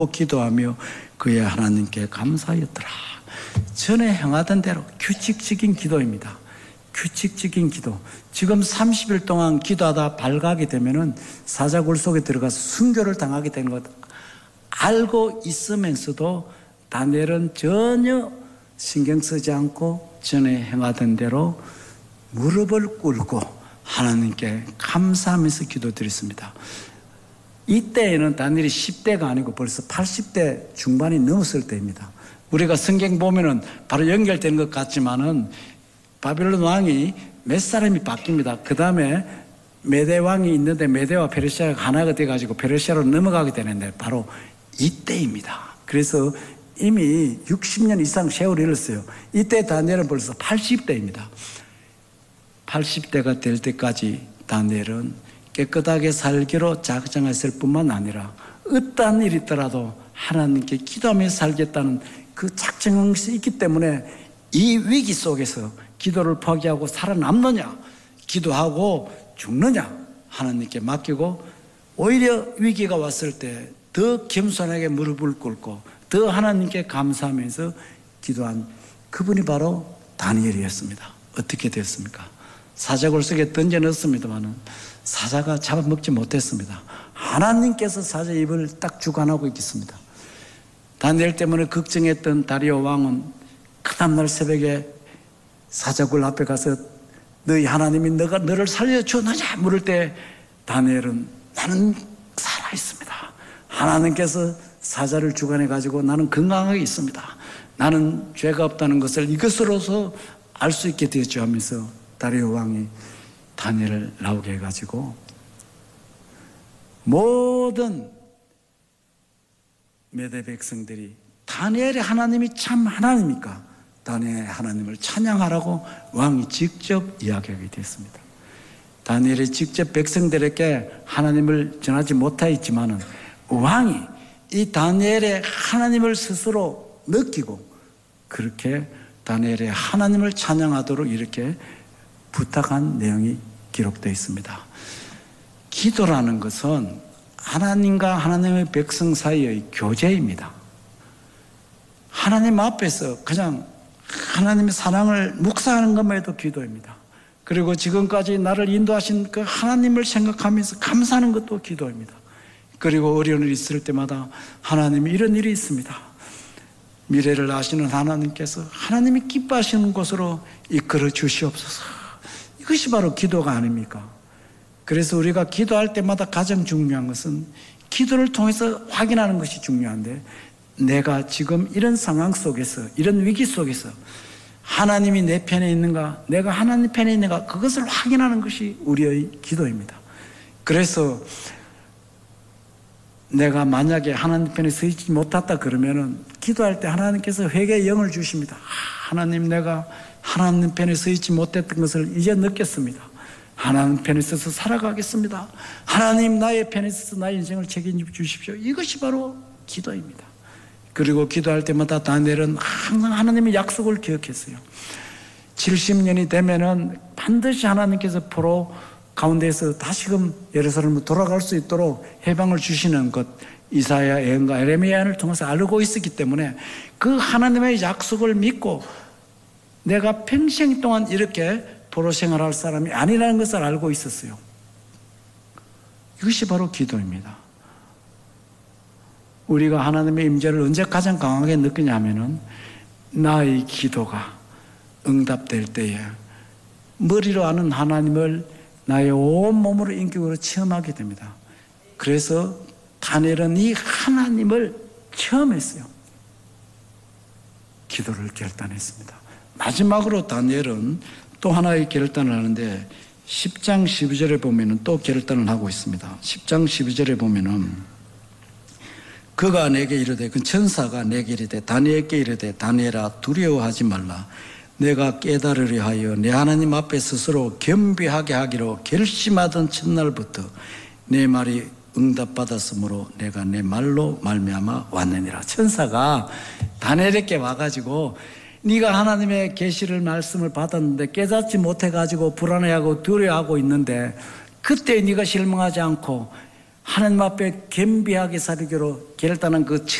기도하며 그의 하나님께 감사하였더라. 전에 행하던 대로 규칙적인 기도입니다. 규칙적인 기도. 지금 30일 동안 기도하다 발각이 되면은 사자굴 속에 들어가서 순교를 당하게 되는 것 알고 있으면서도 다니엘은 전혀 신경 쓰지 않고 전에 행하던 대로 무릎을 꿇고 하나님께 감사하면서 기도드렸습니다. 이때에는 다니엘이 10대가 아니고 벌써 80대 중반이 넘었을 때입니다. 우리가 성경 보면은 바로 연결되는 것 같지만은 바벨론 왕이 몇 사람이 바뀝니다. 그 다음에 메대 왕이 있는데 메대와 페르시아가 하나가 돼가지고 페르시아로 넘어가게 되는데 바로 이때입니다. 그래서 이미 60년 이상 세월이 흘렀어요. 이때 다니엘은 벌써 80대입니다. 80대가 될 때까지 다니엘은 깨끗하게 살기로 작정했을 뿐만 아니라 어떠한 일이 있더라도 하나님께 기도하며 살겠다는 그 작정이 있기 때문에 이 위기 속에서 기도를 포기하고 살아남느냐 기도하고 죽느냐 하나님께 맡기고 오히려 위기가 왔을 때 더 겸손하게 무릎을 꿇고 더 하나님께 감사하면서 기도한 그분이 바로 다니엘이었습니다. 어떻게 됐습니까? 사자굴 속에 던져 넣었습니다만 사자가 잡아먹지 못했습니다. 하나님께서 사자 입을 딱 주관하고 있겠습니다. 다니엘 때문에 걱정했던 다리오 왕은 그 다음날 새벽에 사자굴 앞에 가서 너희 하나님이 너를 살려주느냐 물을 때 다니엘은 나는 살아있습니다. 하나님께서 사자를 주관해 가지고 나는 건강하게 있습니다. 나는 죄가 없다는 것을 이것으로서 알 수 있게 되었죠 하면서 다리오 왕이 다니엘을 나오게 해가지고 모든 메대 백성들이 다니엘의 하나님이 참 하나님입니까? 다니엘의 하나님을 찬양하라고 왕이 직접 이야기하게 됐습니다. 다니엘이 직접 백성들에게 하나님을 전하지 못하였지만은 왕이 이 다니엘의 하나님을 스스로 느끼고 그렇게 다니엘의 하나님을 찬양하도록 이렇게 부탁한 내용이 기록되어 있습니다. 기도라는 것은 하나님과 하나님의 백성 사이의 교제입니다. 하나님 앞에서 그냥 하나님의 사랑을 묵상하는 것만 해도 기도입니다. 그리고 지금까지 나를 인도하신 그 하나님을 생각하면서 감사하는 것도 기도입니다. 그리고 어려운 일이 있을 때마다 하나님이 이런 일이 있습니다. 미래를 아시는 하나님께서 하나님이 기뻐하시는 곳으로 이끌어 주시옵소서. 이것이 바로 기도가 아닙니까? 그래서 우리가 기도할 때마다 가장 중요한 것은 기도를 통해서 확인하는 것이 중요한데 내가 지금 이런 상황 속에서 이런 위기 속에서 하나님이 내 편에 있는가 내가 하나님 편에 있는가 그것을 확인하는 것이 우리의 기도입니다. 그래서 내가 만약에 하나님 편에 서 있지 못했다 그러면은 기도할 때 하나님께서 회개의 영을 주십니다. 하나님 내가 하나님 편에 서 있지 못했던 것을 이제 느꼈습니다. 하나님 편에 서서 살아가겠습니다. 하나님 나의 편에 서서 나의 인생을 책임져 주십시오. 이것이 바로 기도입니다. 그리고 기도할 때마다 다니엘은 항상 하나님의 약속을 기억했어요. 70년이 되면은 반드시 하나님께서 포로 가운데에서 다시금 예루살렘으로 돌아갈 수 있도록 해방을 주시는 것 이사야 예언가 에레미야를 통해서 알고 있었기 때문에 그 하나님의 약속을 믿고 내가 평생 동안 이렇게 포로 생활할 사람이 아니라는 것을 알고 있었어요. 이것이 바로 기도입니다. 우리가 하나님의 임재를 언제 가장 강하게 느끼냐면은 나의 기도가 응답될 때에 머리로 아는 하나님을 나의 온몸으로 인격으로 체험하게 됩니다. 그래서 다니엘은 이 하나님을 체험했어요. 기도를 결단했습니다. 마지막으로 다니엘은 또 하나의 결단을 하는데 10장 12절에 보면은 또 결단을 하고 있습니다. 10장 12절에 보면은 그가 내게 이르되 그 천사가 내게 이르되 다니엘께 이르되 다니엘아 두려워하지 말라. 내가 깨달으려 하여 내 하나님 앞에 스스로 겸비하게 하기로 결심하던 첫날부터 내 말이 응답받았으므로 내가 내 말로 말미암아 왔느니라. 천사가 다니엘에게 와가지고 네가 하나님의 계시를 말씀을 받았는데 깨닫지 못해가지고 불안해하고 두려워하고 있는데 그때 네가 실망하지 않고 하나님 앞에 겸비하게 살기로 결단한 그